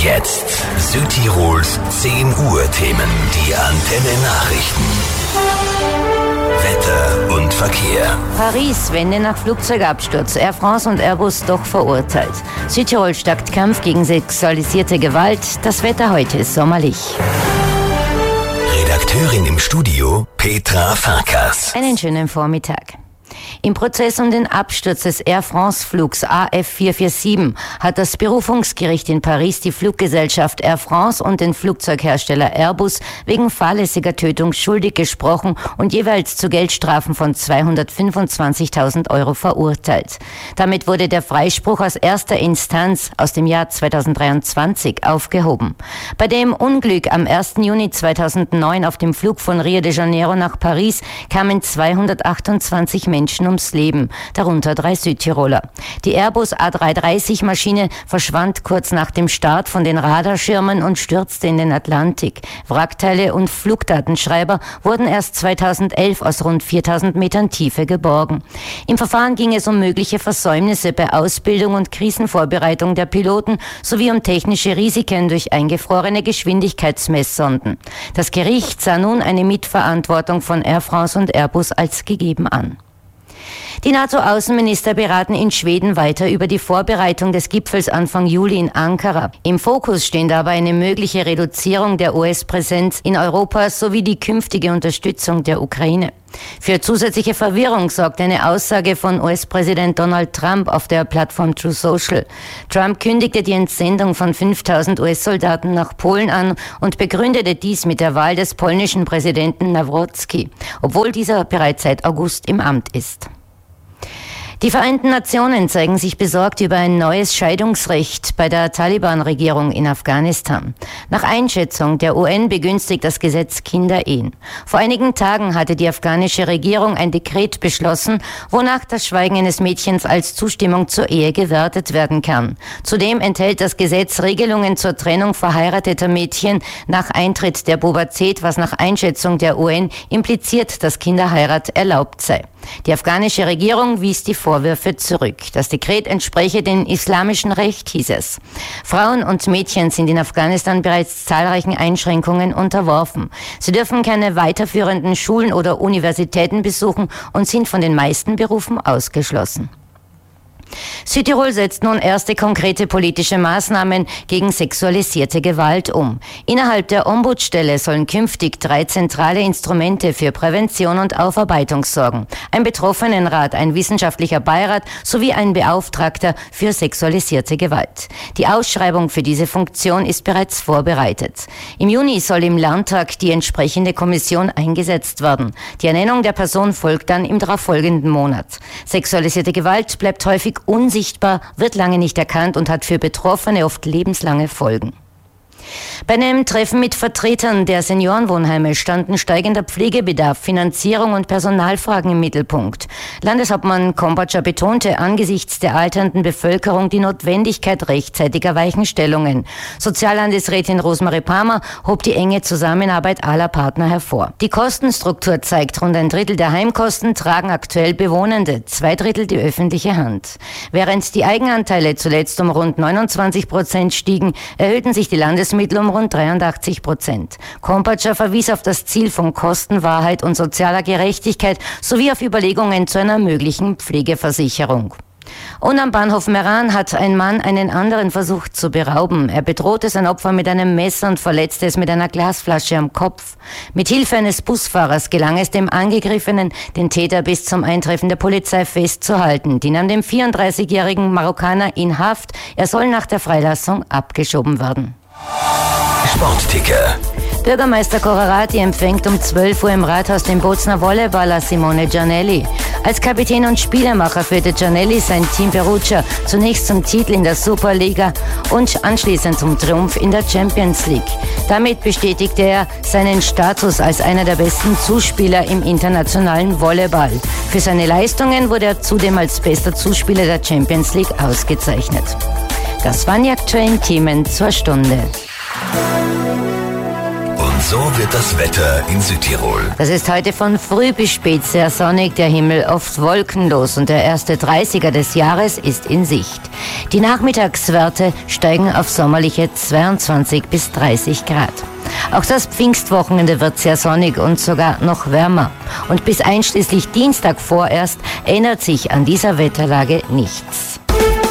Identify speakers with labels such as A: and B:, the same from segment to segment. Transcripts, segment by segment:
A: jetzt Südtirols 10 Uhr Themen, die Antenne Nachrichten. Wetter und Verkehr.
B: Paris, Wende nach Flugzeugabsturz. Air France und Airbus doch verurteilt. Südtirol stärkt Kampf gegen sexualisierte Gewalt. Das Wetter heute ist sommerlich.
A: Redakteurin im Studio Petra Farkas.
B: Einen schönen Vormittag. Im Prozess um den Absturz des Air France-Flugs AF447 hat das Berufungsgericht in Paris die Fluggesellschaft Air France und den Flugzeughersteller Airbus wegen fahrlässiger Tötung schuldig gesprochen und jeweils zu Geldstrafen von 225.000 Euro verurteilt. Damit wurde der Freispruch aus erster Instanz aus dem Jahr 2023 aufgehoben. Bei dem Unglück am 1. Juni 2009 auf dem Flug von Rio de Janeiro nach Paris kamen 228 Menschen ums Leben, darunter 3 Südtiroler. Die Airbus A330-Maschine verschwand kurz nach dem Start von den Radarschirmen und stürzte in den Atlantik. Wrackteile und Flugdatenschreiber wurden erst 2011 aus rund 4000 Metern Tiefe geborgen. Im Verfahren ging es um mögliche Versäumnisse bei Ausbildung und Krisenvorbereitung der Piloten sowie um technische Risiken durch eingefrorene Geschwindigkeitsmesssonden. Das Gericht sah nun eine Mitverantwortung von Air France und Airbus als gegeben an. Die NATO-Außenminister beraten in Schweden weiter über die Vorbereitung des Gipfels Anfang Juli in Ankara. Im Fokus stehen dabei eine mögliche Reduzierung der US-Präsenz in Europa sowie die künftige Unterstützung der Ukraine. Für zusätzliche Verwirrung sorgt eine Aussage von US-Präsident Donald Trump auf der Plattform Truth Social. Trump kündigte die Entsendung von 5.000 US-Soldaten nach Polen an und begründete dies mit der Wahl des polnischen Präsidenten Nawrocki, obwohl dieser bereits seit August im Amt ist. Die Vereinten Nationen zeigen sich besorgt über ein neues Scheidungsrecht bei der Taliban-Regierung in Afghanistan. Nach Einschätzung der UN begünstigt das Gesetz Kinderehen. Vor einigen Tagen hatte die afghanische Regierung ein Dekret beschlossen, wonach das Schweigen eines Mädchens als Zustimmung zur Ehe gewertet werden kann. Zudem enthält das Gesetz Regelungen zur Trennung verheirateter Mädchen nach Eintritt der Pubertät, was nach Einschätzung der UN impliziert, dass Kinderheirat erlaubt sei. Die afghanische Regierung wies die Vorwürfe zurück. Das Dekret entspreche dem islamischen Recht, hieß es. Frauen und Mädchen sind in Afghanistan bereits zahlreichen Einschränkungen unterworfen. Sie dürfen keine weiterführenden Schulen oder Universitäten besuchen und sind von den meisten Berufen ausgeschlossen. Südtirol setzt nun erste konkrete politische Maßnahmen gegen sexualisierte Gewalt um. Innerhalb der Ombudsstelle sollen künftig 3 zentrale Instrumente für Prävention und Aufarbeitung sorgen. Ein Betroffenenrat, ein wissenschaftlicher Beirat sowie ein Beauftragter für sexualisierte Gewalt. Die Ausschreibung für diese Funktion ist bereits vorbereitet. Im Juni soll im Landtag die entsprechende Kommission eingesetzt werden. Die Ernennung der Person folgt dann im darauffolgenden Monat. Sexualisierte Gewalt bleibt häufig unsichtbar, wird lange nicht erkannt und hat für Betroffene oft lebenslange Folgen. Bei einem Treffen mit Vertretern der Seniorenwohnheime standen steigender Pflegebedarf, Finanzierung und Personalfragen im Mittelpunkt. Landeshauptmann Kompatscher betonte angesichts der alternden Bevölkerung die Notwendigkeit rechtzeitiger Weichenstellungen. Soziallandesrätin Rosemarie Palmer hob die enge Zusammenarbeit aller Partner hervor. Die Kostenstruktur zeigt, rund 1/3 der Heimkosten tragen aktuell Bewohnende, 2/3 die öffentliche Hand. Während die Eigenanteile zuletzt um rund 29% stiegen, erhöhten sich die Landesmittel um rund 83%. Kompatscher verwies auf das Ziel von Kostenwahrheit und sozialer Gerechtigkeit sowie auf Überlegungen zu einer möglichen Pflegeversicherung. Und am Bahnhof Meran hat ein Mann einen anderen versucht zu berauben. Er bedrohte sein Opfer mit einem Messer und verletzte es mit einer Glasflasche am Kopf. Mit Hilfe eines Busfahrers gelang es dem Angegriffenen, den Täter bis zum Eintreffen der Polizei festzuhalten. Die nahm den 34-jährigen Marokkaner in Haft. Er soll nach der Freilassung abgeschoben werden.
A: Sportticker.
B: Bürgermeister Corrarati empfängt um 12 Uhr im Rathaus den Bozner Volleyballer Simone Giannelli. Als Kapitän und Spielermacher führte Giannelli sein Team Perugia zunächst zum Titel in der Superliga und anschließend zum Triumph in der Champions League. Damit bestätigte er seinen Status als einer der besten Zuspieler im internationalen Volleyball. Für seine Leistungen wurde er zudem als bester Zuspieler der Champions League ausgezeichnet. Das waren die aktuellen Themen zur Stunde.
A: so wird das Wetter in Südtirol.
B: Das ist heute von früh bis spät sehr sonnig, der Himmel oft wolkenlos und der erste 30er des Jahres ist in Sicht. Die Nachmittagswerte steigen auf sommerliche 22 bis 30 Grad. Auch das Pfingstwochenende wird sehr sonnig und sogar noch wärmer. Und bis einschließlich Dienstag vorerst ändert sich an dieser Wetterlage nichts.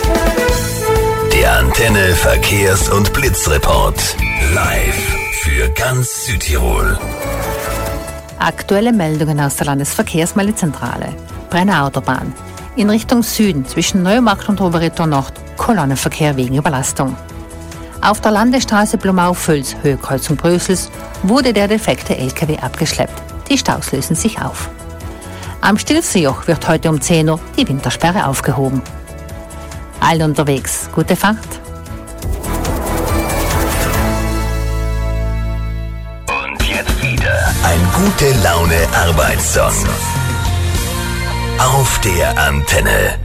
A: Der Antenne Verkehrs- und Blitzreport. Live für ganz Südtirol.
C: Aktuelle Meldungen aus der Landesverkehrsmeldezentrale. Brenner Autobahn. In Richtung Süden zwischen Neumarkt und Oberrettor Nord Kolonnenverkehr wegen Überlastung. Auf der Landesstraße Blumau-Völs, Höhe Kreuzung Brösels, wurde der defekte LKW abgeschleppt. Die Staus lösen sich auf. Am Stilfserjoch wird heute um 10 Uhr die Wintersperre aufgehoben. Allen unterwegs, gute Fahrt.
A: Und jetzt wieder ein gute Laune Arbeitssong. Auf der Antenne.